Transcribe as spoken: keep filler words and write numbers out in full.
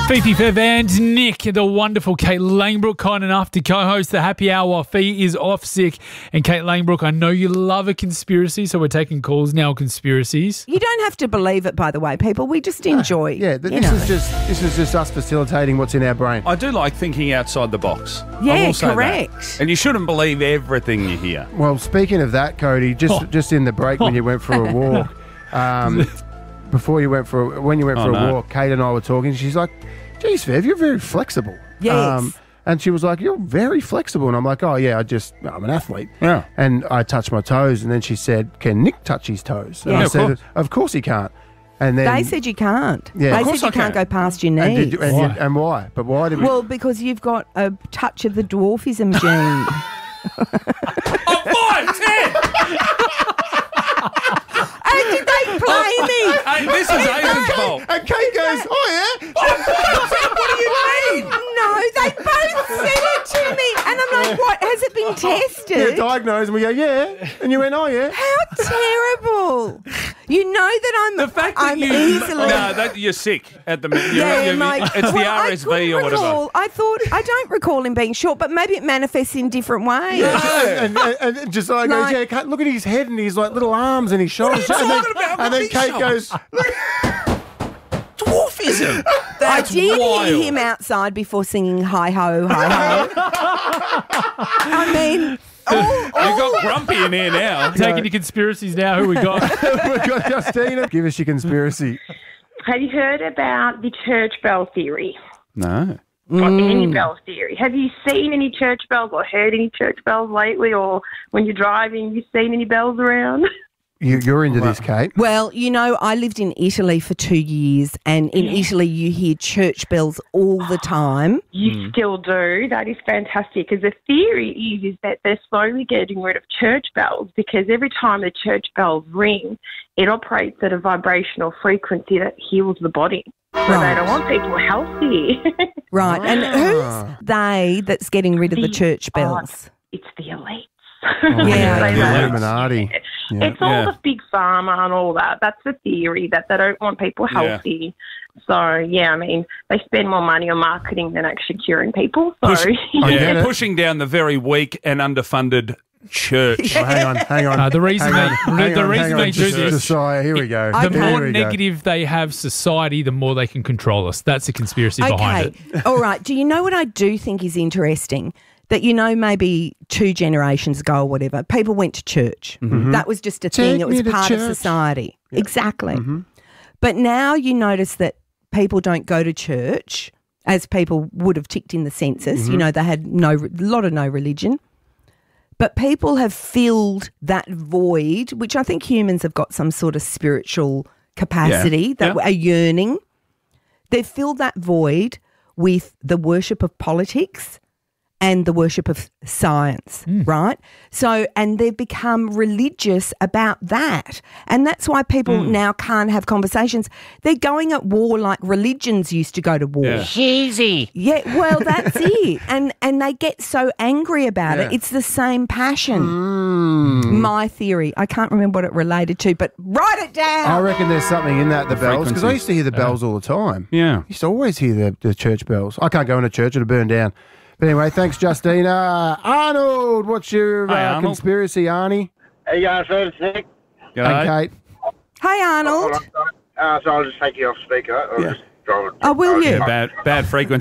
Fifi Fev and Nick, the wonderful Kate Langbrook, kind enough to co-host the Happy Hour. Fee is off sick. And Kate Langbrook, I know you love a conspiracy, so we're taking calls now, conspiracies. You don't have to believe it, by the way, people. We just enjoy. Yeah, th- you this know. is just this is just us facilitating what's in our brain. I do like thinking outside the box. I Yeah, will say correct. that. And you shouldn't believe everything you hear. Well, speaking of that, Cody, just Oh. just in the break when you went for a walk, um, before you went for a, when you went Oh, for a no. walk, Kate and I were talking. She's like, "Geez, Fev, you're very flexible." Um, Yes. and she was like, "You're very flexible," and I'm like, "Oh yeah, I just I'm an athlete." Yeah. And I touched my toes, and then she said, "Can Nick touch his toes?" And Yeah, I of said, course. "Of course he can't." And then They said you can't. Yeah. They Of course said you I can't can. go past your and, knees. did you, and, Why? you- and why? But why did we? Well, because you've got a touch of the dwarfism gene. Oh, five, ten! How did they play me? Hey, this is Aiden's fault. and Kate goes, "Oh yeah." What do you mean? No, they both said it to me. And I'm like, what? Has it been Yeah, tested? diagnosed, and we go, "Yeah," and you went, "Oh yeah." How terrible. You know that I'm, The fact that I'm you... easily... No, that, you're sick at the minute. You're- Yeah, you're- like, it's the well, I R S V couldn't or whatever. recall- I thought, I don't recall him being short, but maybe it manifests in different ways. And, and, and, and just like goes, Like- yeah, Kate, look at his head and his like little arms and his shoulders. What are you and then, talking about? and then Big Kate shoulders. goes, Dwarfism. I That's did wild. hear him outside before singing hi ho, hi ho. I mean, all, You've all got Grumpy in here now. Taking your conspiracies now. Who we got? "We've got Justina. Give us your conspiracy." Have you heard about the church bell theory? No. Or any bell theory? Have you seen any church bells or heard any church bells lately? Or when you're driving, you seen any bells around? You, you're into this, Kate. Well, you know, I lived in Italy for two years, and in Italy you hear church bells all the time. You still do. That is fantastic. Because the theory is, is that they're slowly getting rid of church bells because every time the church bells ring, it operates at a vibrational frequency that heals the body. So Right. they don't want people healthy. Right. And who's they that's getting rid of the The- church bells? It's the elites. Yeah. Say The that. Illuminati. Yeah. It's all Yeah. the big pharma and all that. That's the theory, that they don't want people Yeah. healthy. So, yeah, I mean, they spend more money on marketing than actually curing people. So, Push- I yeah, get it. pushing down the very weak and underfunded church. Well, hang on, hang on. Uh, the reason hang they- on, the- hang the on, reason hang on. they do Just- this- Josiah, here we go. The Here more we go. negative they have society, the more they can control us. That's the conspiracy behind Okay. it. All right. Do you know what I do think is interesting? That, you know, maybe two generations ago or whatever, people went to church. That was just a thing. Take It was me to part of church. society. Exactly. But now you notice that people don't go to church as people would have ticked in the census. You know, they had no, a lot of no religion. But people have filled that void, which I think humans have got some sort of spiritual capacity, that Yeah. a yearning. They've filled that void with the worship of politics and the worship of science, right? So, and they've become religious about that. And that's why people now can't have conversations. They're going at war like religions used to go to war. Yeah. Cheesy. Yeah, well, that's it. And and they get so angry about it. Yeah. It's the same passion. Hmm. My theory. I can't remember what it related to, but write it down. I reckon there's something in that, the, The bells, because I frequencies. used to hear the bells all the time. Yeah. I used to always hear the, the church bells. I can't go into church, it'll burn down. But anyway, thanks, Justina. Arnold, what's your Hi, uh, Arnold. conspiracy, Arnie? Hey guys, so it's Nick. And Kate. Hey, Arnold. Uh, so I'll just take you off speaker. I'll Yeah. just drive it. Oh, will you? Yeah, bad, bad frequency.